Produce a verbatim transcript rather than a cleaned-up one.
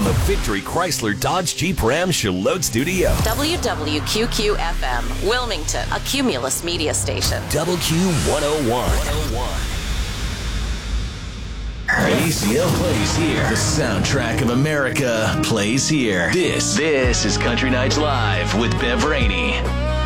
the Victory Chrysler Dodge Jeep Ram Charlotte Studio. W W Q Q F M, Wilmington, a Cumulus media station. Double Q one oh one. A C L plays here. The soundtrack of America plays here. This, this is Country Nights Live with Bev Rainey.